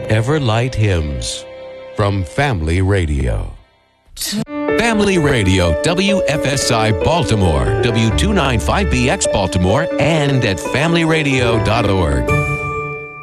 Everlight Hymns from Family Radio. Family Radio, WFSI Baltimore, W295BX Baltimore, and at familyradio.org.